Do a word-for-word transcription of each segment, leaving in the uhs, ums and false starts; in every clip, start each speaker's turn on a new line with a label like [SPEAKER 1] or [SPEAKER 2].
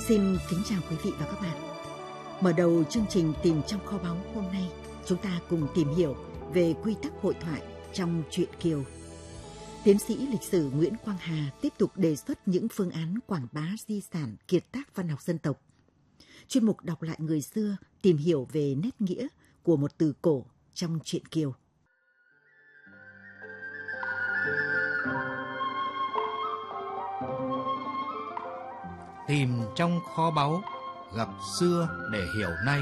[SPEAKER 1] Xin kính chào quý vị và các bạn. Mở đầu chương trình Tìm trong kho báu hôm nay, chúng ta cùng tìm hiểu về quy tắc hội thoại trong truyện Kiều. Tiến sĩ lịch sử Nguyễn Quang Hà tiếp tục đề xuất những phương án quảng bá di sản kiệt tác văn học dân tộc. Chuyên mục đọc lại người xưa tìm hiểu về nét nghĩa của một từ cổ trong truyện Kiều.
[SPEAKER 2] Tìm trong kho báu, gặp xưa để hiểu nay.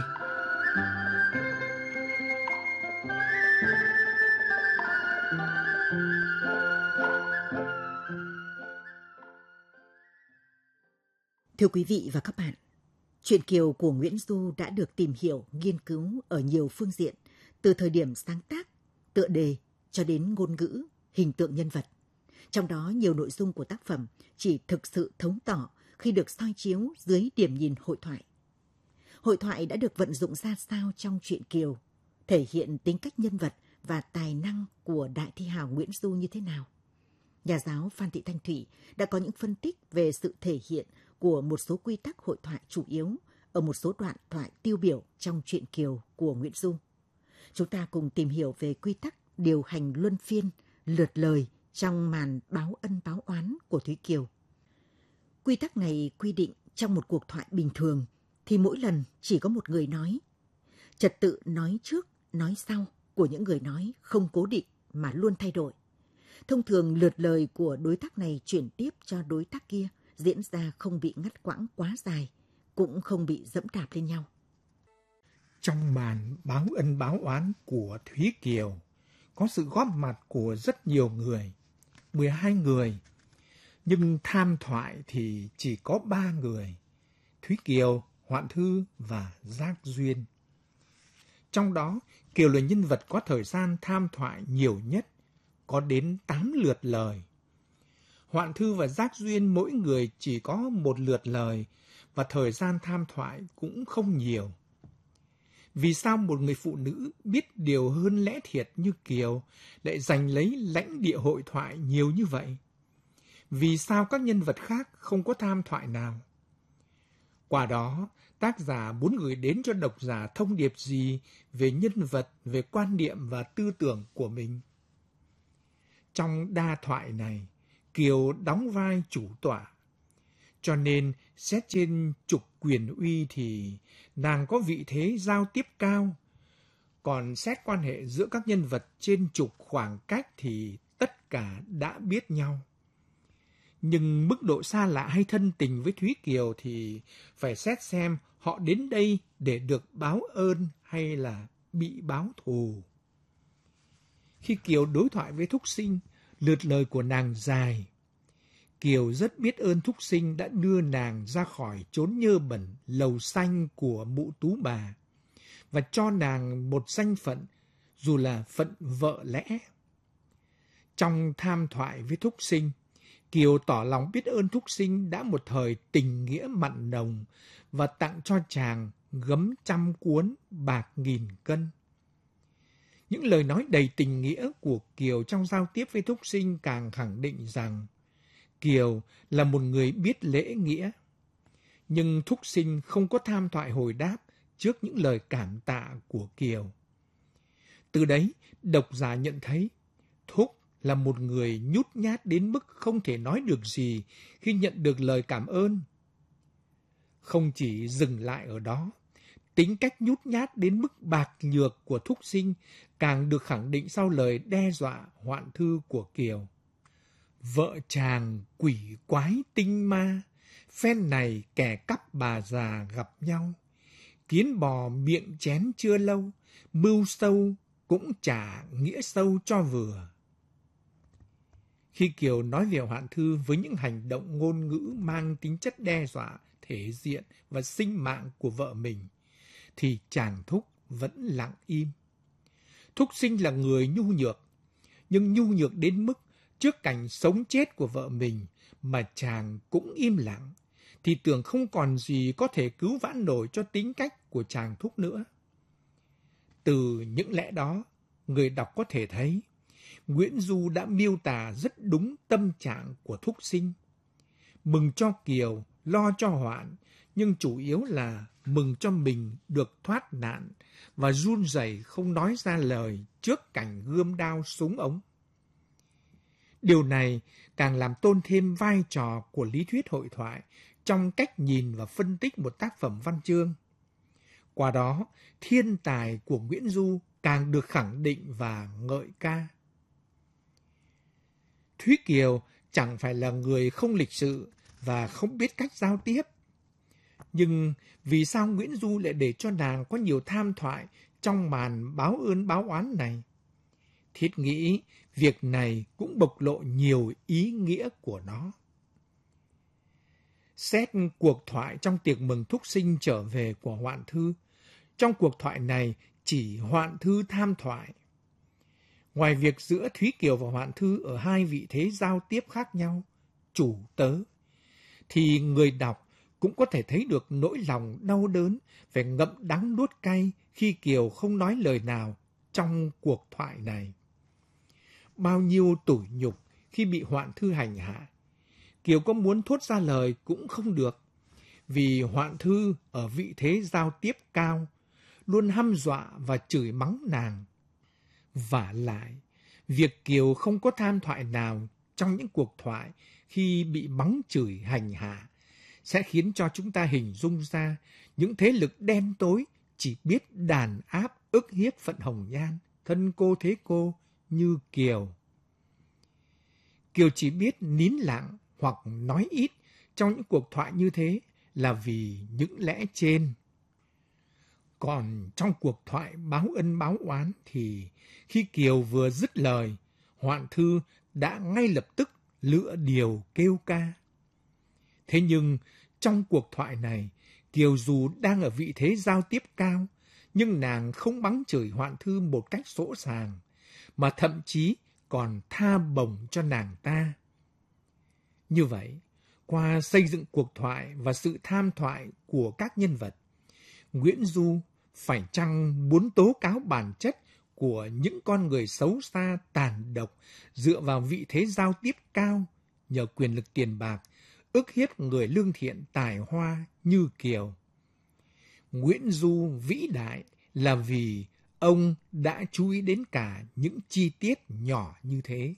[SPEAKER 1] Thưa quý vị và các bạn, truyện Kiều của Nguyễn Du đã được tìm hiểu, nghiên cứu ở nhiều phương diện, từ thời điểm sáng tác, tựa đề cho đến ngôn ngữ, hình tượng nhân vật. Trong đó nhiều nội dung của tác phẩm chỉ thực sự thấu tỏ khi được soi chiếu dưới điểm nhìn hội thoại. Hội thoại đã được vận dụng ra sao trong truyện Kiều, thể hiện tính cách nhân vật và tài năng của đại thi hào Nguyễn Du như thế nào? Nhà giáo Phan Thị Thanh Thủy đã có những phân tích về sự thể hiện của một số quy tắc hội thoại chủ yếu ở một số đoạn thoại tiêu biểu trong truyện Kiều của Nguyễn Du. Chúng ta cùng tìm hiểu về quy tắc điều hành luân phiên, lượt lời trong màn báo ân báo oán của Thúy Kiều. Quy tắc này quy định trong một cuộc thoại bình thường thì mỗi lần chỉ có một người nói. Trật tự nói trước, nói sau của những người nói không cố định mà luôn thay đổi. Thông thường lượt lời của đối tác này chuyển tiếp cho đối tác kia diễn ra không bị ngắt quãng quá dài, cũng không bị dẫm đạp lên nhau.
[SPEAKER 3] Trong màn báo ân báo oán của Thúy Kiều có sự góp mặt của rất nhiều người, mười hai người, nhưng tham thoại thì chỉ có ba người, Thúy Kiều, Hoạn Thư và Giác Duyên. Trong đó, Kiều là nhân vật có thời gian tham thoại nhiều nhất, có đến tám lượt lời. Hoạn Thư và Giác Duyên mỗi người chỉ có một lượt lời và thời gian tham thoại cũng không nhiều. Vì sao một người phụ nữ biết điều hơn lẽ thiệt như Kiều lại giành lấy lãnh địa hội thoại nhiều như vậy? Vì sao các nhân vật khác không có tham thoại nào? Qua đó, tác giả muốn gửi đến cho độc giả thông điệp gì về nhân vật, về quan niệm và tư tưởng của mình? Trong đa thoại này, Kiều đóng vai chủ tọa. Cho nên, xét trên trục quyền uy thì nàng có vị thế giao tiếp cao. Còn xét quan hệ giữa các nhân vật trên trục khoảng cách thì tất cả đã biết nhau. Nhưng mức độ xa lạ hay thân tình với Thúy Kiều thì phải xét xem họ đến đây để được báo ơn hay là bị báo thù. Khi Kiều đối thoại với Thúc Sinh, lượt lời của nàng dài. Kiều rất biết ơn Thúc Sinh đã đưa nàng ra khỏi chốn nhơ bẩn, lầu xanh của mụ Tú bà và cho nàng một danh phận, dù là phận vợ lẽ. Trong tham thoại với Thúc Sinh, Kiều tỏ lòng biết ơn Thúc Sinh đã một thời tình nghĩa mặn nồng và tặng cho chàng gấm trăm cuốn, bạc nghìn cân. Những lời nói đầy tình nghĩa của Kiều trong giao tiếp với Thúc Sinh càng khẳng định rằng Kiều là một người biết lễ nghĩa. Nhưng Thúc Sinh không có tham thoại hồi đáp trước những lời cảm tạ của Kiều. Từ đấy, độc giả nhận thấy Thúc là một người nhút nhát đến mức không thể nói được gì khi nhận được lời cảm ơn. Không chỉ dừng lại ở đó, tính cách nhút nhát đến mức bạc nhược của Thúc Sinh càng được khẳng định sau lời đe dọa Hoạn Thư của Kiều. Vợ chàng quỷ quái tinh ma, phen này kẻ cắp bà già gặp nhau. Kiến bò miệng chén chưa lâu, mưu sâu cũng chả nghĩa sâu cho vừa. Khi Kiều nói về Hoạn Thư với những hành động ngôn ngữ mang tính chất đe dọa, thể diện và sinh mạng của vợ mình, thì chàng Thúc vẫn lặng im. Thúc Sinh là người nhu nhược, nhưng nhu nhược đến mức trước cảnh sống chết của vợ mình mà chàng cũng im lặng, thì tưởng không còn gì có thể cứu vãn nổi cho tính cách của chàng Thúc nữa. Từ những lẽ đó, người đọc có thể thấy Nguyễn Du đã miêu tả rất đúng tâm trạng của Thúc Sinh. Mừng cho Kiều, lo cho Hoạn, nhưng chủ yếu là mừng cho mình được thoát nạn và run rẩy không nói ra lời trước cảnh gươm đao súng ống. Điều này càng làm tôn thêm vai trò của lý thuyết hội thoại trong cách nhìn và phân tích một tác phẩm văn chương. Qua đó, thiên tài của Nguyễn Du càng được khẳng định và ngợi ca. Thúy Kiều chẳng phải là người không lịch sự và không biết cách giao tiếp. Nhưng vì sao Nguyễn Du lại để cho nàng có nhiều tham thoại trong màn báo ơn báo oán này? Thiết nghĩ việc này cũng bộc lộ nhiều ý nghĩa của nó. Xét cuộc thoại trong tiệc mừng Thúc Sinh trở về của Hoạn Thư, trong cuộc thoại này chỉ Hoạn Thư tham thoại. Ngoài việc giữa Thúy Kiều và Hoạn Thư ở hai vị thế giao tiếp khác nhau, chủ tớ, thì người đọc cũng có thể thấy được nỗi lòng đau đớn phải ngậm đắng nuốt cay khi Kiều không nói lời nào trong cuộc thoại này. Bao nhiêu tủi nhục khi bị Hoạn Thư hành hạ, Kiều có muốn thốt ra lời cũng không được, vì Hoạn Thư ở vị thế giao tiếp cao, luôn hăm dọa và chửi mắng nàng. Vả lại, việc Kiều không có tham thoại nào trong những cuộc thoại khi bị mắng chửi hành hạ sẽ khiến cho chúng ta hình dung ra những thế lực đen tối chỉ biết đàn áp ức hiếp Phận Hồng Nhan, thân cô thế cô như Kiều. Kiều chỉ biết nín lặng hoặc nói ít trong những cuộc thoại như thế là vì những lẽ trên. Còn trong cuộc thoại báo ân báo oán thì khi Kiều vừa dứt lời, Hoạn Thư đã ngay lập tức lựa điều kêu ca. Thế nhưng trong cuộc thoại này, Kiều dù đang ở vị thế giao tiếp cao, nhưng nàng không mắng chửi Hoạn Thư một cách sỗ sàng, mà thậm chí còn tha bổng cho nàng ta. Như vậy, qua xây dựng cuộc thoại và sự tham thoại của các nhân vật, Nguyễn Du phải chăng muốn tố cáo bản chất của những con người xấu xa tàn độc dựa vào vị thế giao tiếp cao nhờ quyền lực tiền bạc, ức hiếp người lương thiện tài hoa như Kiều. Nguyễn Du vĩ đại là vì ông đã chú ý đến cả những chi tiết nhỏ như thế.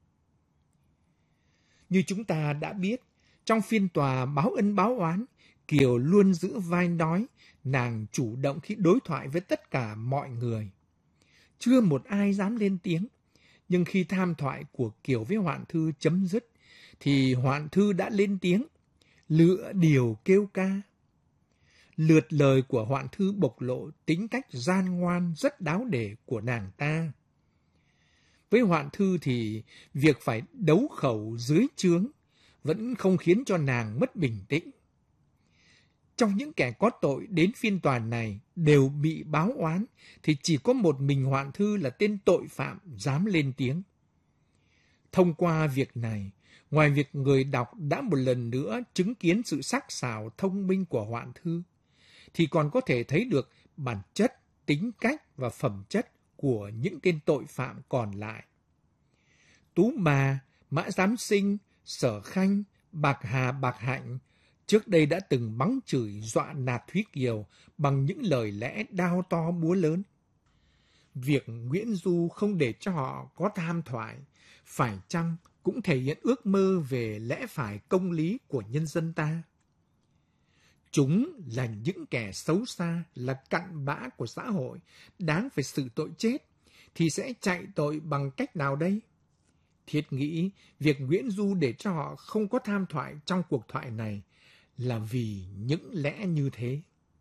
[SPEAKER 3] Như chúng ta đã biết, trong phiên tòa báo ân báo oán, Kiều luôn giữ vai nói, nàng chủ động khi đối thoại với tất cả mọi người. Chưa một ai dám lên tiếng, nhưng khi tham thoại của Kiều với Hoạn Thư chấm dứt, thì Hoạn Thư đã lên tiếng, lựa điều kêu ca. Lượt lời của Hoạn Thư bộc lộ tính cách gian ngoan rất đáo để của nàng ta. Với Hoạn Thư thì việc phải đấu khẩu dưới trướng vẫn không khiến cho nàng mất bình tĩnh. Trong những kẻ có tội đến phiên tòa này đều bị báo oán, thì chỉ có một mình Hoạn Thư là tên tội phạm dám lên tiếng. Thông qua việc này, ngoài việc người đọc đã một lần nữa chứng kiến sự sắc sảo thông minh của Hoạn Thư, thì còn có thể thấy được bản chất, tính cách và phẩm chất của những tên tội phạm còn lại. Tú Bà, Mã Giám Sinh, Sở Khanh, Bạc Hà, Bạc Hạnh trước đây đã từng mắng chửi dọa nạt Thúy Kiều bằng những lời lẽ đao to búa lớn. Việc Nguyễn Du không để cho họ có tham thoại, phải chăng cũng thể hiện ước mơ về lẽ phải công lý của nhân dân ta? Chúng là những kẻ xấu xa, là cặn bã của xã hội, đáng phải xử tội chết, thì sẽ chạy tội bằng cách nào đây? Thiết nghĩ, việc Nguyễn Du để cho họ không có tham thoại trong cuộc thoại này là vì những lẽ như thế.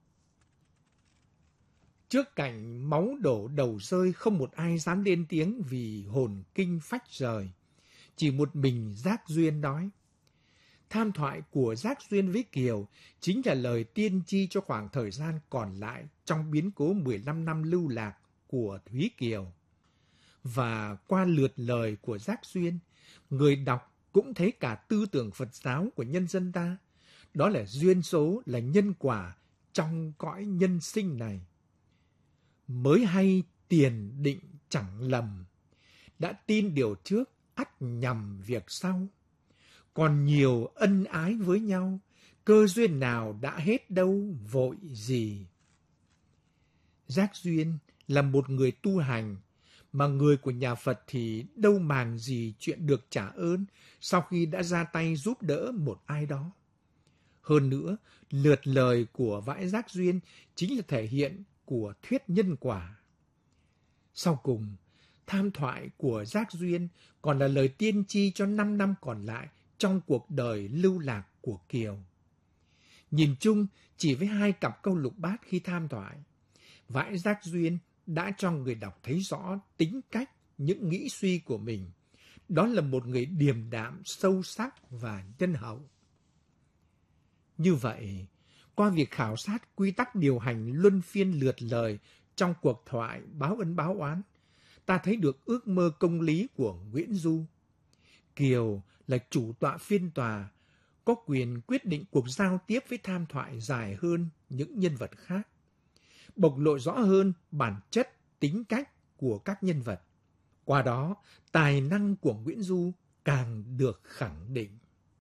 [SPEAKER 3] Trước cảnh máu đổ đầu rơi, không một ai dám lên tiếng vì hồn kinh phách rời. Chỉ một mình Giác Duyên nói. Tham thoại của Giác Duyên với Kiều chính là lời tiên tri cho khoảng thời gian còn lại trong biến cố mười lăm năm lưu lạc của Thúy Kiều. Và qua lượt lời của Giác Duyên, người đọc cũng thấy cả tư tưởng Phật giáo của nhân dân ta. Đó là duyên số, là nhân quả trong cõi nhân sinh này. Mới hay tiền định chẳng lầm, đã tin điều trước ắt nhầm việc sau. Còn nhiều ân ái với nhau, cơ duyên nào đã hết đâu vội gì. Giác Duyên là một người tu hành, mà người của nhà Phật thì đâu màng gì chuyện được trả ơn sau khi đã ra tay giúp đỡ một ai đó. Hơn nữa, lượt lời của Vãi Giác Duyên chính là thể hiện của thuyết nhân quả. Sau cùng, tham thoại của Giác Duyên còn là lời tiên tri cho năm năm còn lại trong cuộc đời lưu lạc của Kiều. Nhìn chung, chỉ với hai cặp câu lục bát khi tham thoại, Vãi Giác Duyên đã cho người đọc thấy rõ tính cách, những nghĩ suy của mình. Đó là một người điềm đạm, sâu sắc và nhân hậu. Như vậy, qua việc khảo sát quy tắc điều hành luân phiên lượt lời trong cuộc thoại báo ân báo oán, ta thấy được ước mơ công lý của Nguyễn Du. Kiều là chủ tọa phiên tòa, có quyền quyết định cuộc giao tiếp với tham thoại dài hơn những nhân vật khác, bộc lộ rõ hơn bản chất, tính cách của các nhân vật. Qua đó, tài năng của Nguyễn Du càng được khẳng định.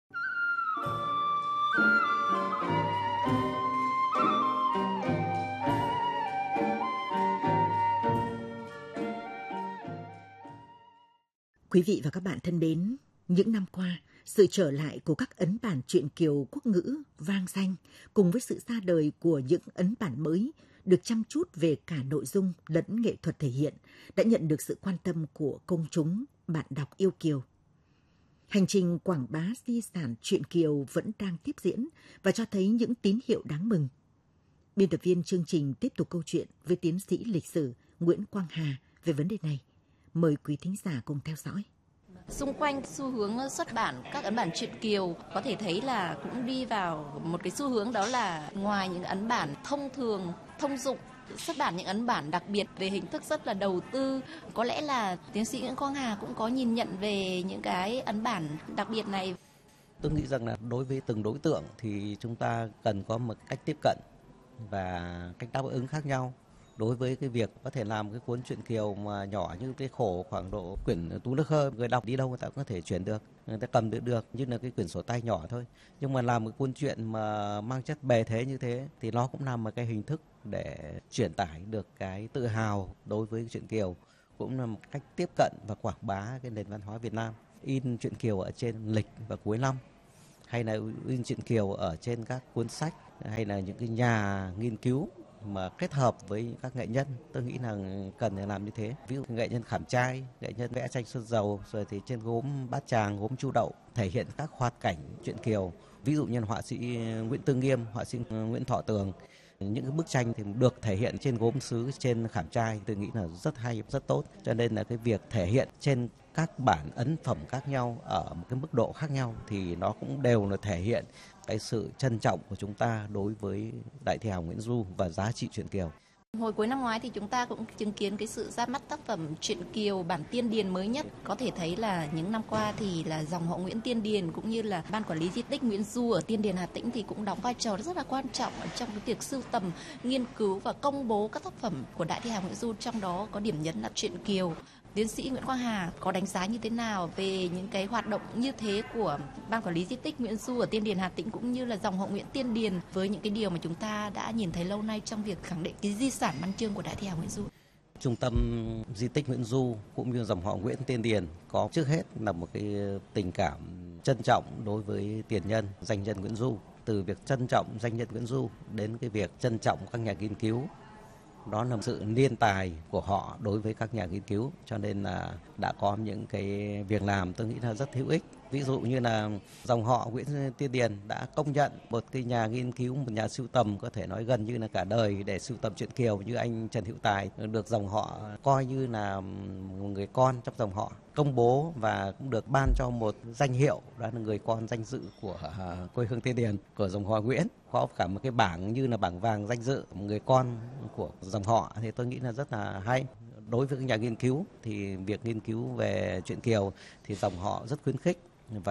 [SPEAKER 1] Quý vị và các bạn thân mến, những năm qua, sự trở lại của các ấn bản truyện Kiều quốc ngữ vang danh cùng với sự ra đời của những ấn bản mới được chăm chút về cả nội dung lẫn nghệ thuật thể hiện đã nhận được sự quan tâm của công chúng, bạn đọc yêu Kiều. Hành trình quảng bá di sản truyện Kiều vẫn đang tiếp diễn và cho thấy những tín hiệu đáng mừng. Biên tập viên chương trình tiếp tục câu chuyện với tiến sĩ lịch sử Nguyễn Quang Hà về vấn đề này. Mời quý thính giả cùng theo dõi.
[SPEAKER 4] Xung quanh xu hướng xuất bản các ấn bản truyện Kiều có thể thấy là cũng đi vào một cái xu hướng, đó là ngoài những ấn bản thông thường, thông dụng, xuất bản những ấn bản đặc biệt về hình thức rất là đầu tư. Có lẽ là tiến sĩ Nguyễn Quang Hà cũng có nhìn nhận về những cái ấn bản đặc biệt này.
[SPEAKER 5] Tôi nghĩ rằng là đối với từng đối tượng thì chúng ta cần có một cách tiếp cận và cách đáp ứng khác nhau. Đối với cái việc có thể làm cái cuốn truyện Kiều mà nhỏ như cái khổ khoảng độ quyển Tú Nước Khơ, người đọc đi đâu người ta cũng có thể chuyển được, người ta cầm được được như là cái quyển sổ tay nhỏ thôi. Nhưng mà làm một cuốn truyện mà mang chất bề thế như thế thì nó cũng là một cái hình thức để truyền tải được cái tự hào đối với truyện Kiều, cũng là một cách tiếp cận và quảng bá cái nền văn hóa Việt Nam. In truyện Kiều ở trên lịch và cuối năm, hay là in truyện Kiều ở trên các cuốn sách, hay là những cái nhà nghiên cứu mà kết hợp với các nghệ nhân, tôi nghĩ là cần phải làm như thế. Ví dụ nghệ nhân khảm trai, nghệ nhân vẽ tranh sơn dầu, rồi thì trên gốm bát tràng, gốm chu đậu thể hiện các hoạt cảnh truyện Kiều. Ví dụ như họa sĩ Nguyễn Tư Nghiêm, họa sĩ Nguyễn Thọ Tường, những cái bức tranh thì được thể hiện trên gốm sứ, trên khảm trai, tôi nghĩ là rất hay, rất tốt. Cho nên là cái việc thể hiện trên các bản ấn phẩm khác nhau ở một cái mức độ khác nhau thì nó cũng đều là thể hiện cái sự trân trọng của chúng ta đối với đại thi hào Nguyễn Du và giá trị truyện Kiều.
[SPEAKER 4] Hồi cuối năm ngoái thì chúng ta cũng chứng kiến cái sự ra mắt tác phẩm truyện Kiều bản Tiên Điền mới nhất. Có thể thấy là những năm qua thì là dòng họ Nguyễn Tiên Điền cũng như là ban quản lý di tích Nguyễn Du ở Tiên Điền Hà Tĩnh thì cũng đóng vai trò rất là quan trọng ở trong cái việc sưu tầm, nghiên cứu và công bố các tác phẩm của đại thi hào Nguyễn Du, trong đó có điểm nhấn là truyện Kiều. Tiến sĩ Nguyễn Quang Hà có đánh giá như thế nào về những cái hoạt động như thế của ban quản lý di tích Nguyễn Du ở Tiên Điền Hà Tĩnh cũng như là dòng họ Nguyễn Tiên Điền với những cái điều mà chúng ta đã nhìn thấy lâu nay trong việc khẳng định cái di sản văn chương của đại thi hào Nguyễn Du?
[SPEAKER 5] Trung tâm di tích Nguyễn Du cũng như dòng họ Nguyễn Tiên Điền có trước hết là một cái tình cảm trân trọng đối với tiền nhân, danh nhân Nguyễn Du. Từ việc trân trọng danh nhân Nguyễn Du đến cái việc trân trọng các nhà nghiên cứu. Đó là sự niên tài của họ đối với các nhà nghiên cứu, cho nên là đã có những cái việc làm tôi nghĩ là rất hữu ích. Ví dụ như là dòng họ Nguyễn Tiên Điền đã công nhận một cái nhà nghiên cứu, một nhà sưu tầm có thể nói gần như là cả đời để sưu tầm truyện Kiều như anh Trần Hữu Tài, được dòng họ coi như là một người con trong dòng họ, công bố và cũng được ban cho một danh hiệu, đó là người con danh dự của quê hương Tiên Điền, của dòng họ Nguyễn. Có cả một cái bảng như là bảng vàng danh dự một người con của dòng họ, thì tôi nghĩ là rất là hay. Đối với các nhà nghiên cứu thì việc nghiên cứu về truyện Kiều thì dòng họ rất khuyến khích,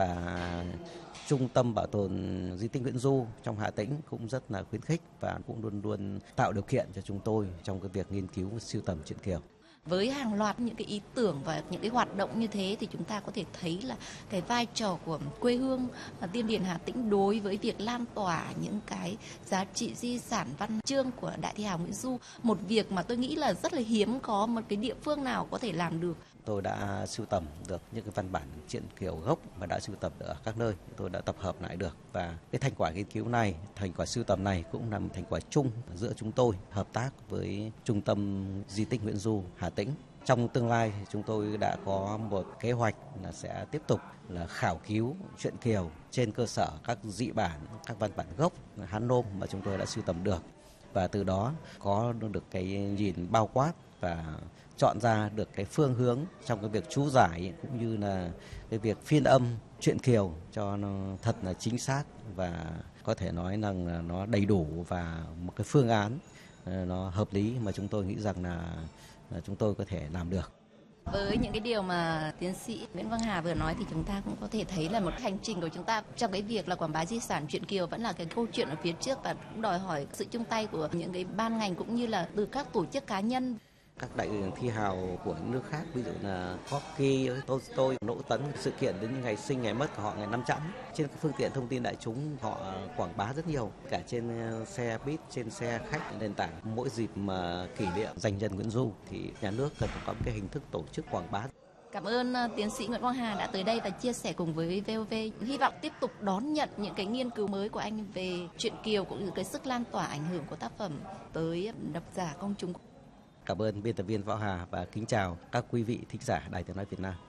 [SPEAKER 5] và Trung tâm Bảo tồn Di tích Nguyễn Du trong Hà Tĩnh cũng rất là khuyến khích và cũng luôn luôn tạo điều kiện cho chúng tôi trong cái việc nghiên cứu và sưu tầm truyện Kiều.
[SPEAKER 4] Với hàng loạt những cái ý tưởng và những cái hoạt động như thế thì chúng ta có thể thấy là cái vai trò của quê hương Tiên Điền Hà Tĩnh đối với việc lan tỏa những cái giá trị di sản văn chương của Đại thi hào Nguyễn Du. Một việc mà tôi nghĩ là rất là hiếm có một cái địa phương nào có thể làm được.
[SPEAKER 5] Tôi đã sưu tầm được những cái văn bản truyện kiều gốc mà đã sưu tập ở các nơi. Tôi đã tập hợp lại được và cái thành quả nghiên cứu này, thành quả sưu tầm này cũng là một thành quả chung giữa chúng tôi hợp tác với Trung tâm Di tích Nguyễn Du Hà Tĩnh. Trong tương lai thì chúng tôi đã có một kế hoạch là sẽ tiếp tục là khảo cứu truyện kiều trên cơ sở các dị bản, các văn bản gốc Hán Nôm mà chúng tôi đã sưu tầm được, và từ đó có được cái nhìn bao quát và chọn ra được cái phương hướng trong cái việc chú giải cũng như là cái việc phiên âm truyện kiều cho nó thật là chính xác và có thể nói rằng nó đầy đủ và một cái phương án nó hợp lý mà chúng tôi nghĩ rằng là, là chúng tôi có thể làm được.
[SPEAKER 4] Với những cái điều mà tiến sĩ Nguyễn Văn Hà vừa nói thì chúng ta cũng có thể thấy là một hành trình của chúng ta trong cái việc là quảng bá di sản truyện kiều vẫn là cái câu chuyện ở phía trước, và cũng đòi hỏi sự chung tay của những cái ban ngành cũng như là từ các tổ chức cá nhân.
[SPEAKER 5] Các đại thi hào của những nước khác, ví dụ là Hockey, Tolstoy, Nỗ Tấn, sự kiện đến những ngày sinh, ngày mất của họ, ngày năm chẵn. Trên các phương tiện thông tin đại chúng họ quảng bá rất nhiều, cả trên xe buýt, trên xe khách, nền tảng. Mỗi dịp mà kỷ niệm danh nhân Nguyễn Du thì nhà nước cần có một cái hình thức tổ chức quảng bá.
[SPEAKER 4] Cảm ơn uh, tiến sĩ Nguyễn Quang Hà đã tới đây và chia sẻ cùng với vê o vê. Hy vọng tiếp tục đón nhận những cái nghiên cứu mới của anh về truyện kiều cũng như cái sức lan tỏa ảnh hưởng của tác phẩm tới độc giả công chúng.
[SPEAKER 5] Cảm ơn biên tập viên Võ Hà và kính chào các quý vị thính giả Đài Tiếng nói Việt Nam.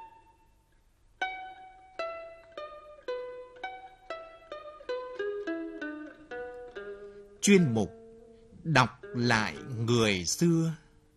[SPEAKER 2] Chuyên mục Đọc lại người xưa.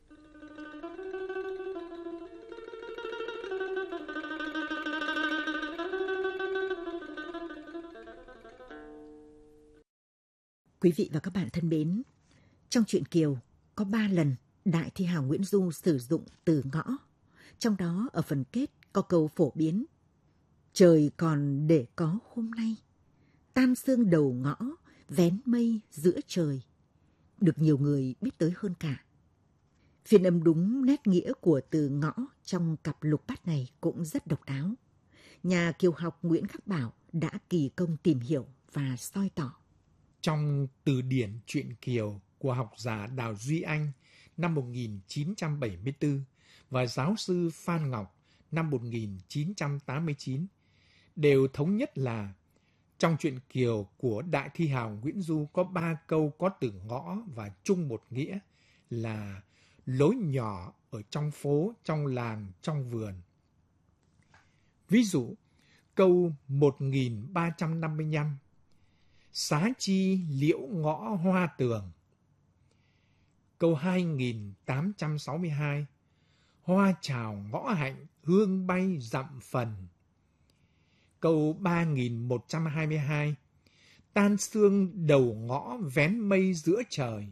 [SPEAKER 1] Quý vị và các bạn thân mến, trong truyện kiều có ba lần Đại thi hào Nguyễn Du sử dụng từ ngõ. Trong đó ở phần kết có câu phổ biến: trời còn để có hôm nay, tan sương đầu ngõ, vén mây giữa trời, được nhiều người biết tới hơn cả. Phiên âm đúng nét nghĩa của từ ngõ trong cặp lục bát này cũng rất độc đáo. Nhà kiều học Nguyễn Khắc Bảo đã kỳ công tìm hiểu và soi tỏ.
[SPEAKER 3] Trong từ điển truyện kiều của học giả Đào Duy Anh năm một nghìn chín trăm bảy mươi tư và giáo sư Phan Ngọc năm một nghìn chín trăm tám mươi chín đều thống nhất là trong truyện kiều của Đại thi hào Nguyễn Du có ba câu có từ ngõ và chung một nghĩa là lối nhỏ ở trong phố, trong làng, trong vườn. Ví dụ, câu một nghìn ba trăm năm mươi lăm: xá chi liễu ngõ hoa tường. Câu hai nghìn tám trăm sáu mươi hai: hoa chào ngõ hạnh, hương bay dặm phần. Câu ba nghìn một trăm hai mươi hai: tan sương đầu ngõ, vén mây giữa trời.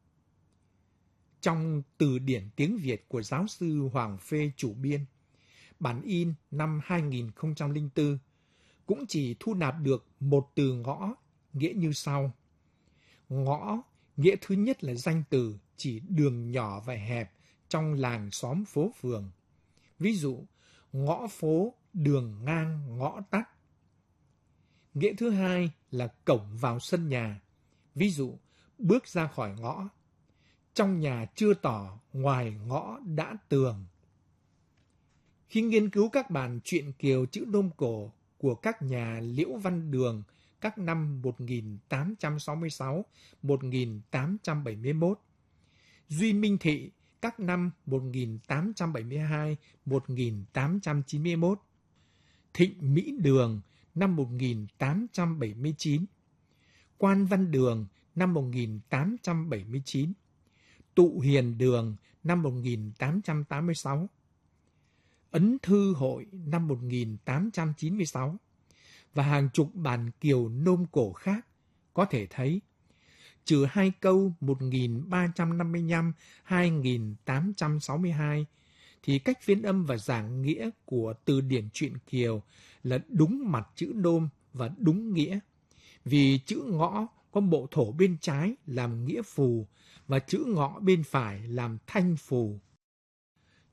[SPEAKER 3] Trong từ điển tiếng Việt của giáo sư Hoàng Phê chủ biên, bản in năm hai nghìn không trăm lẻ bốn, cũng chỉ thu nạp được một từ ngõ, nghĩa như sau. Ngõ, nghĩa thứ nhất là danh từ chỉ đường nhỏ và hẹp trong làng xóm phố phường. Ví dụ, ngõ phố, đường ngang, ngõ tắt. Nghĩa thứ hai là cổng vào sân nhà. Ví dụ, bước ra khỏi ngõ. Trong nhà chưa tỏ, ngoài ngõ đã tường. Khi nghiên cứu các bản truyện kiều chữ Nôm cổ của các nhà Liễu Văn Đường các năm một nghìn tám trăm sáu mươi sáu đến một nghìn tám trăm bảy mươi mốt, Duy Minh Thị các năm một nghìn tám trăm bảy mươi hai đến một nghìn tám trăm chín mươi mốt, Thịnh Mỹ Đường năm một nghìn tám trăm bảy mươi chín, Quan Văn Đường năm một nghìn tám trăm bảy mươi chín, Tụ Hiền Đường năm một nghìn tám trăm tám mươi sáu, Ấn Thư Hội năm một nghìn tám trăm chín mươi sáu và hàng chục bản kiều Nôm cổ khác. Có thể thấy, trừ hai câu một nghìn ba trăm năm mươi lăm đến hai nghìn tám trăm sáu mươi hai, thì cách phiên âm và giảng nghĩa của từ điển truyện kiều là đúng mặt chữ Nôm và đúng nghĩa. Vì chữ ngõ có bộ thổ bên trái làm nghĩa phù và chữ ngọ bên phải làm thanh phù.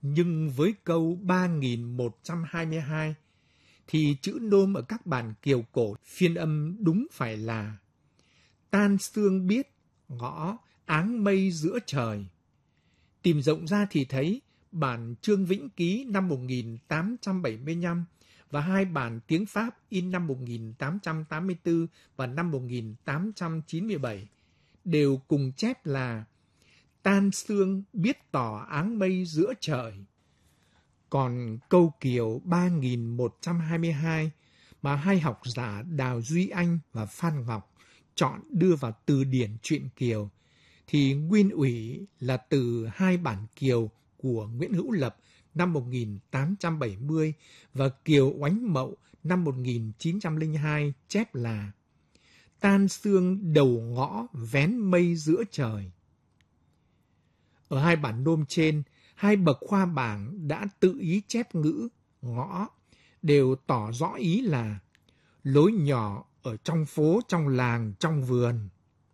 [SPEAKER 3] Nhưng với câu ba nghìn một trăm hai mươi hai thì chữ nôm ở các bản Kiều cổ phiên âm đúng phải là tan sương biết ngõ áng mây giữa trời. Tìm rộng ra thì thấy bản Trương Vĩnh Ký năm một nghìn tám trăm bảy mươi lăm và hai bản tiếng Pháp in năm một nghìn tám trăm tám mươi tư và năm một nghìn tám trăm chín mươi bảy đều cùng chép là tan sương biết tỏ áng mây giữa trời. Còn câu Kiều ba nghìn một trăm hai mươi hai mà hai học giả Đào Duy Anh và Phan Ngọc chọn đưa vào từ điển truyện Kiều thì nguyên ủy là từ hai bản Kiều của Nguyễn Hữu Lập năm một nghìn tám trăm bảy mươi và Kiều Oánh Mậu năm một nghìn chín trăm lẻ hai chép là tan sương đầu ngõ vén mây giữa trời. Ở hai bản nôm trên, hai bậc khoa bảng đã tự ý chép ngữ ngõ, đều tỏ rõ ý là lối nhỏ ở trong phố, trong làng, trong vườn.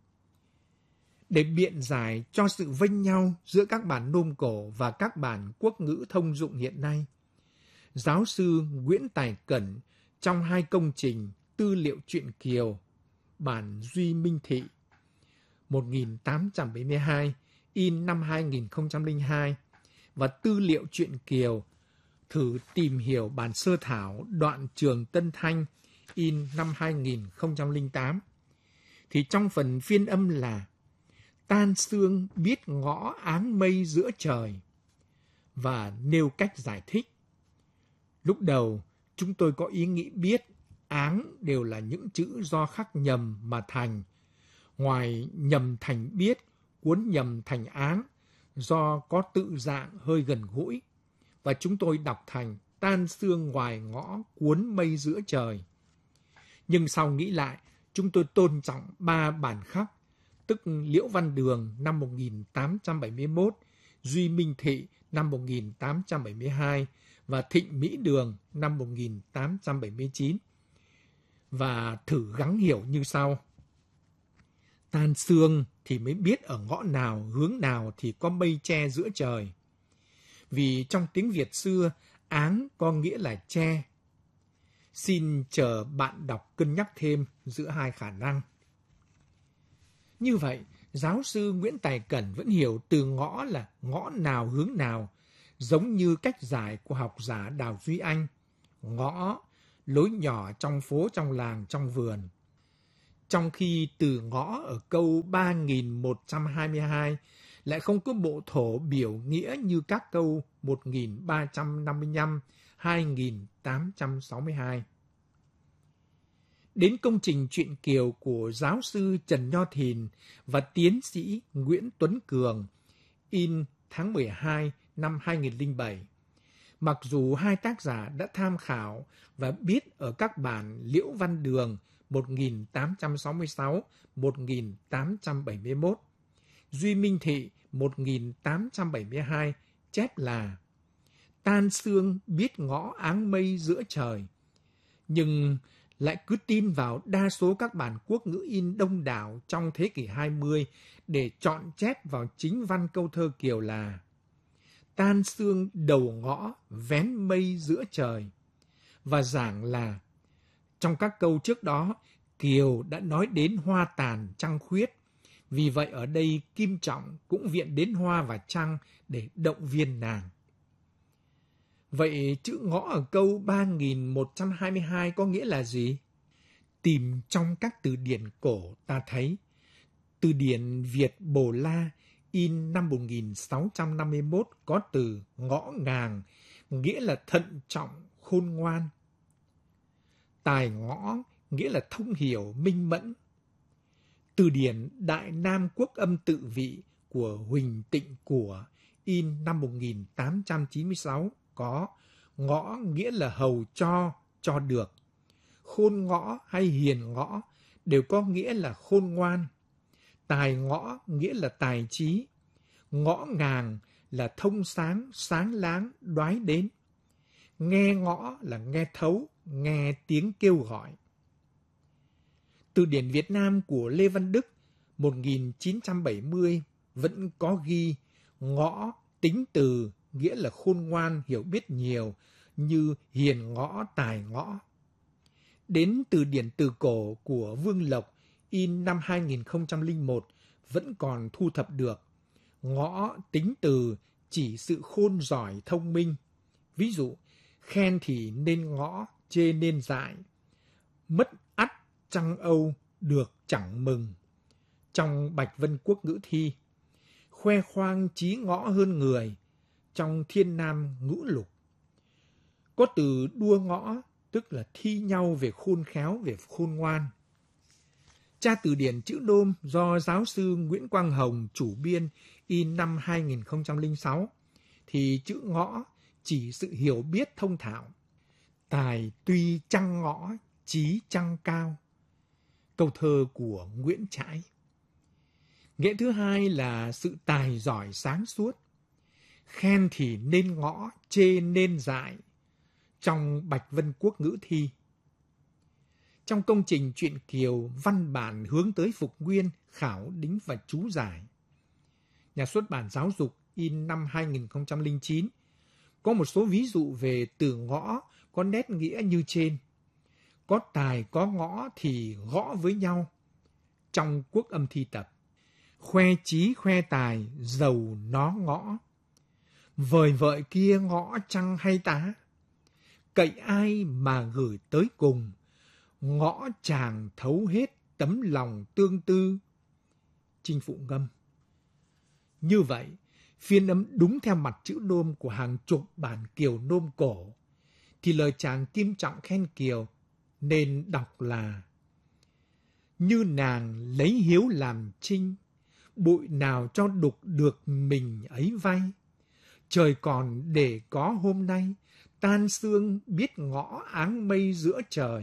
[SPEAKER 3] Để biện giải cho sự vênh nhau giữa các bản nôm cổ và các bản quốc ngữ thông dụng hiện nay, giáo sư Nguyễn Tài Cẩn trong hai công trình Tư liệu truyện Kiều, bản Duy Minh Thị một nghìn tám trăm bảy mươi hai in năm hai nghìn không trăm lẻ hai và Tư liệu truyện Kiều thử tìm hiểu bản sơ thảo đoạn Trường Tân Thanh in năm hai nghìn không trăm lẻ tám, thì trong phần phiên âm là tan sương biết ngõ áng mây giữa trời và nêu cách giải thích. Lúc đầu chúng tôi có ý nghĩ biết áng đều là những chữ do khắc nhầm mà thành, ngoài nhầm thành biết, cuốn nhầm thành áng do có tự dạng hơi gần gũi, và chúng tôi đọc thành tan sương ngoài ngõ cuốn mây giữa trời. Nhưng sau nghĩ lại, chúng tôi tôn trọng ba bản khắc, tức Liễu Văn Đường năm một nghìn tám trăm bảy mươi mốt, Duy Minh Thị năm một nghìn tám trăm bảy mươi hai và Thịnh Mỹ Đường năm một nghìn tám trăm bảy mươi chín, và thử gắng hiểu như sau. Tan sương thì mới biết ở ngõ nào, hướng nào thì có mây che giữa trời. Vì trong tiếng Việt xưa, áng có nghĩa là che. Xin chờ bạn đọc cân nhắc thêm giữa hai khả năng. Như vậy, giáo sư Nguyễn Tài Cẩn vẫn hiểu từ ngõ là ngõ nào hướng nào, giống như cách giải của học giả Đào Duy Anh. Ngõ, lối nhỏ trong phố, trong làng, trong vườn. Trong khi từ ngõ ở câu ba nghìn một trăm hai mươi hai lại không có bộ thổ biểu nghĩa như các câu một nghìn ba trăm năm mươi lăm, hai nghìn tám trăm sáu mươi hai. Đến công trình truyện Kiều của giáo sư Trần Nho Thìn và tiến sĩ Nguyễn Tuấn Cường, in tháng mười hai năm hai nghìn lẻ bảy. Mặc dù hai tác giả đã tham khảo và biết ở các bản Liễu Văn Đường một nghìn tám trăm sáu mươi sáu, một nghìn tám trăm bảy mươi mốt, Duy Minh Thị một nghìn tám trăm bảy mươi hai chép là tan sương biết ngõ áng mây giữa trời, nhưng lại cứ tin vào đa số các bản quốc ngữ in đông đảo trong thế kỷ hai mươi để chọn chép vào chính văn câu thơ Kiều là tan sương đầu ngõ vén mây giữa trời, và giảng là trong các câu trước đó, Kiều đã nói đến hoa tàn trăng khuyết, vì vậy ở đây Kim Trọng cũng viện đến hoa và trăng để động viên nàng. Vậy chữ ngõ ở câu ba nghìn một trăm hai mươi hai có nghĩa là gì? Tìm trong các từ điển cổ ta thấy, từ điển Việt Bồ La in năm một nghìn sáu trăm năm mươi mốt có từ ngõ ngàng, nghĩa là thận trọng, khôn ngoan. Tài ngõ nghĩa là thông hiểu, minh mẫn. Từ điển Đại Nam Quốc âm tự vị của Huỳnh Tịnh Của in năm một nghìn tám trăm chín mươi sáu có ngõ nghĩa là hầu cho, cho được. Khôn ngõ hay hiền ngõ đều có nghĩa là khôn ngoan. Tài ngõ nghĩa là tài trí. Ngõ ngàng là thông sáng, sáng láng, đoái đến. Nghe ngõ là nghe thấu, nghe tiếng kêu gọi. Từ điển Việt Nam của Lê Văn Đức một nghìn chín trăm bảy mươi vẫn có ghi ngõ tính từ nghĩa là khôn ngoan, hiểu biết nhiều, như hiền ngõ, tài ngõ. Đến từ điển từ cổ của Vương Lộc in năm hai nghìn không trăm lẻ một vẫn còn thu thập được. Ngõ tính từ chỉ sự khôn giỏi thông minh. Ví dụ, khen thì nên ngõ, chê nên dại. Mất ắt trăng âu, được chẳng mừng. Trong Bạch Vân Quốc ngữ thi, khoe khoang trí ngõ hơn người. Trong Thiên Nam ngũ lục, có từ đua ngõ, tức là thi nhau về khôn khéo, về khôn ngoan. Tra từ điển chữ Nôm do giáo sư Nguyễn Quang Hồng chủ biên in năm hai nghìn không trăm lẻ sáu, thì chữ ngõ chỉ sự hiểu biết thông thạo. Tài tuy chăng ngõ, trí chăng cao. Câu thơ của Nguyễn Trãi. Nghĩa thứ hai là sự tài giỏi sáng suốt. Khen thì nên ngõ, chê nên dại. Trong Bạch Vân Quốc ngữ thi. Trong công trình truyện Kiều, văn bản hướng tới phục nguyên, khảo, đính và chú giải. Nhà xuất bản Giáo dục in năm hai nghìn không trăm lẻ chín có một số ví dụ về từ ngõ có nét nghĩa như trên. Có tài có ngõ thì gõ với nhau. Trong Quốc âm thi tập, khoe trí khoe tài, giàu nó ngõ. Vời vợi kia ngõ chăng hay tá, cậy ai mà gửi tới cùng, ngõ chàng thấu hết tấm lòng tương tư. Chinh Phụ Ngâm. Như vậy, phiên âm đúng theo mặt chữ Nôm của hàng chục bản Kiều Nôm cổ, thì lời chàng Kim Trọng khen Kiều nên đọc là: như nàng lấy hiếu làm trinh, bụi nào cho đục được mình ấy vay. Trời còn để có hôm nay, tan sương biết ngõ áng mây giữa trời.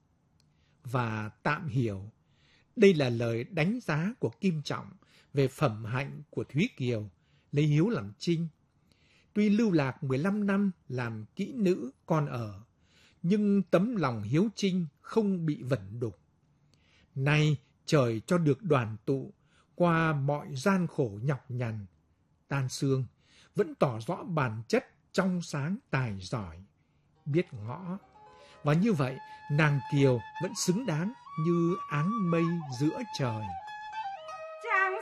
[SPEAKER 3] Và tạm hiểu, đây là lời đánh giá của Kim Trọng về phẩm hạnh của Thúy Kiều, lấy hiếu làm trinh. Tuy lưu lạc mười lăm năm làm kỹ nữ con ở, nhưng tấm lòng hiếu trinh không bị vẩn đục. Nay trời cho được đoàn tụ, qua mọi gian khổ nhọc nhằn, tan sương vẫn tỏ rõ bản chất trong sáng tài giỏi, biết ngõ. Và như vậy, nàng Kiều vẫn xứng đáng như áng mây giữa trời.